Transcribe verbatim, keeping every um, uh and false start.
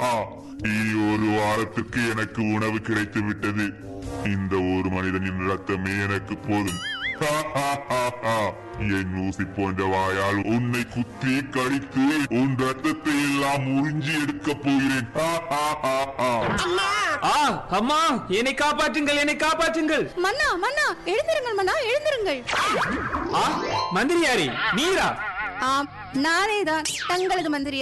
இனி ஒரு வாரத்துக்கு எனக்கு உணவு கிடைத்து விட்டது. இந்த ஒரு மனிதனின் ரத்தமே எனக்கு போதும். என் ஊசி போன்ற வாயால் உன்னை குத்தி கடித்து உன் ரத்தத்தை எல்லாம் உறிஞ்சி எடுக்க போகிறேன். அம்மா, என்னை காப்பாற்றுங்கள், என்னை காப்பாற்றுங்கள். மன்னா மன்னா எழுந்திருங்கள் மன்னா, எழுந்திருங்கள். மந்திரியாரி நீரா? ஆம், நானேதான் தங்களது மந்திரி.